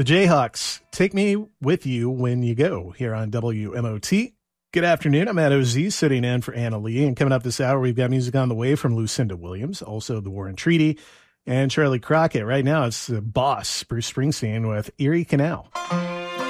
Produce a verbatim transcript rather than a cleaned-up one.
The Jayhawks, take me with you when you go here on W M O T. Good afternoon. I'm Matt O Z sitting in for Anna Lee. And coming up this hour, we've got music on the way from Lucinda Williams, also the War and Treaty, and Charlie Crockett. Right now, it's the boss, Bruce Springsteen, with Erie Canal.